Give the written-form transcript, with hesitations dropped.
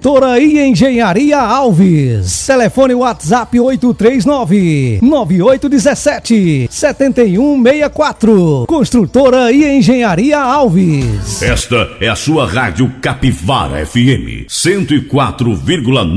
Construtora e Engenharia Alves. Telefone WhatsApp 839-9817-7164. Construtora e Engenharia Alves. Esta é a sua rádio Capivara FM 104,9.